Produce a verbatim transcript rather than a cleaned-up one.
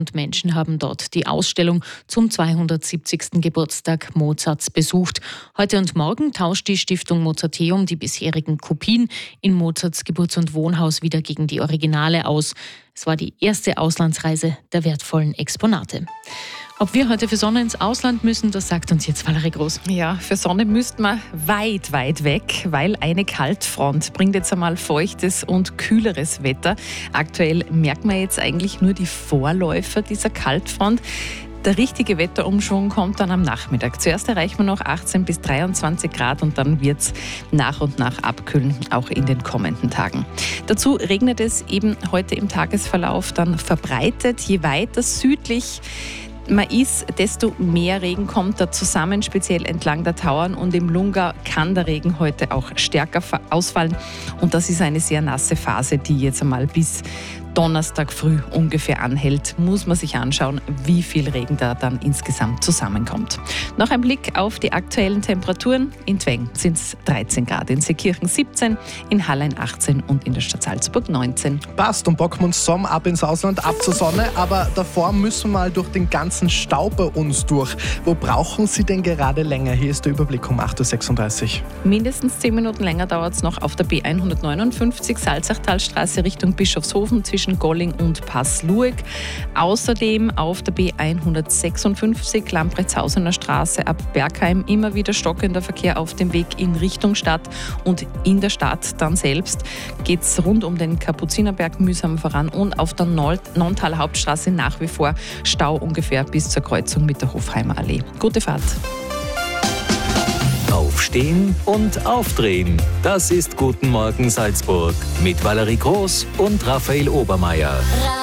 Und Menschen haben dort die Ausstellung zum zweihundertsiebzigsten Geburtstag Mozarts besucht. Heute und morgen tauscht die Stiftung Mozarteum die bisherigen Kopien in Mozarts Geburts- und Wohnhaus wieder gegen die Originale aus. Es war die erste Auslandsreise der wertvollen Exponate. Ob wir heute für Sonne ins Ausland müssen, das sagt uns jetzt Valerie Groß. Ja, für Sonne müsste man weit, weit weg, weil eine Kaltfront bringt jetzt einmal feuchtes und kühleres Wetter. Aktuell merkt man jetzt eigentlich nur die Vorläufer dieser Kaltfront. Der richtige Wetterumschwung kommt dann am Nachmittag. Zuerst erreicht man noch achtzehn bis dreiundzwanzig Grad und dann wird es nach und nach abkühlen, auch in den kommenden Tagen. Dazu regnet es eben heute im Tagesverlauf dann verbreitet. Je weiter südlich man ist, desto mehr Regen kommt da zusammen, speziell entlang der Tauern, und im Lungau kann der Regen heute auch stärker ausfallen und das ist eine sehr nasse Phase, die jetzt einmal bis Donnerstag früh ungefähr anhält. Muss man sich anschauen, wie viel Regen da dann insgesamt zusammenkommt. Noch ein Blick auf die aktuellen Temperaturen. In Tweng sind es dreizehn Grad, in Seekirchen siebzehn, in Hallein achtzehn und in der Stadt Salzburg neunzehn. Passt, und bocken wir uns zusammen ab ins Ausland, ab zur Sonne, aber davor müssen wir mal durch den ganzen Stau bei uns durch. Wo brauchen Sie denn gerade länger? Hier ist der Überblick um acht Uhr sechsunddreißig. Mindestens zehn Minuten länger dauert es noch auf der B hundertneunundfünfzig Salzachtalstraße Richtung Bischofshofen zwischen Golling und Passlueg. Außerdem auf der B hundertsechsundfünfzig Lamprechtshausener Straße ab Bergheim immer wieder stockender Verkehr auf dem Weg in Richtung Stadt, und in der Stadt dann selbst geht es rund um den Kapuzinerberg mühsam voran, und auf der Nonntal Hauptstraße nach wie vor Stau ungefähr bis zur Kreuzung mit der Hofheimer Allee. Gute Fahrt. Aufstehen und aufdrehen. Das ist Guten Morgen Salzburg mit Valerie Groß und Raphael Obermeier.